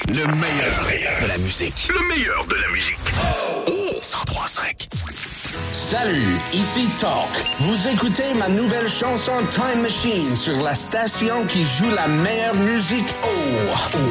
Le meilleur de la musique. Le meilleur de la musique. 103.5. Salut, ici Talk. Vous écoutez ma nouvelle chanson Time Machine sur la station qui joue la meilleure musique. Oh.